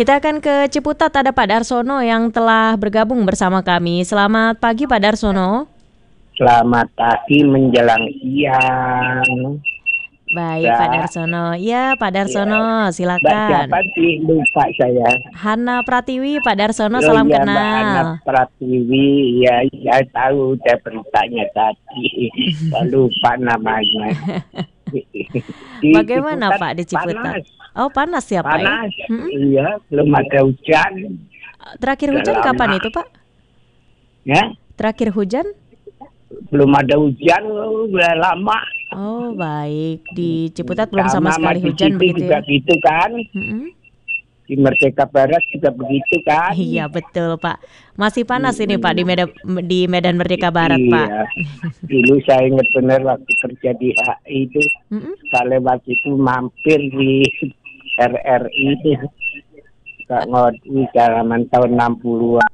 Kita akan ke Ciputat, ada Pak Darsono yang telah bergabung bersama kami. Selamat pagi Pak Darsono. Selamat pagi menjelang siang. Baik Pak Darsono. Ya Pak Darsono, Mbak silakan. siapa sih? Lupa saya. Hana Pratiwi, Pak Darsono, Oh salam iya, Mbak Hana kenal. Pratiwi. Ya, saya tahu saya beritanya tadi. Saya lupa namanya. Di Bagaimana Ciputat Pak di Ciputat? panas. Oh panas ya Pak ya? Panas. Iya, belum ada hujan. Terakhir Udah hujan lama. kapan itu Pak? Ya, Terakhir hujan? belum ada hujan, udah lama. Oh baik, di Ciputat belum sama sekali di hujan situ begitu juga ya? gitu kan. Mm-mm. Di Merdeka Barat juga begitu kan. Iya betul Pak. Masih panas ini Pak di Medan Merdeka Barat Pak. Iya. Dulu saya ingat benar waktu kerja di HI itu, Mm-mm. saya lewat itu mampir di RRI itu. Kak Ngodwi halaman tahun 60-an.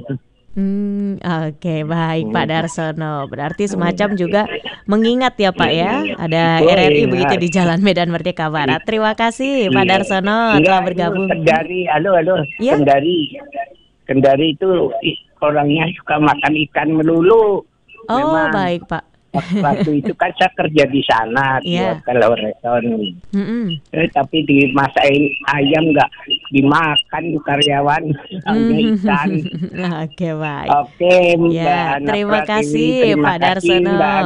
Oke, baik Pak Darsono. Berarti semacam juga mengingat ya Pak ya. Ada Oh, RRI iya. begitu di Jalan Medan Merdeka Barat. Terima kasih Pak Iya. Darsono telah Enggak, bergabung. itu Kendari, halo. Iya? Kendari itu orangnya suka makan ikan melulu. Oh Memang. baik Pak. Waktu itu kan saya kerja di sana di Iya. Hotel Horizon. Mm-mm. Tapi dimasain ayam nggak dimakan karyawan, hanya ikan. Oke baik. Oke, Mbak Ya, Hana terima Pratiwi, kasih terima Pak kasih, Darsono. Mbak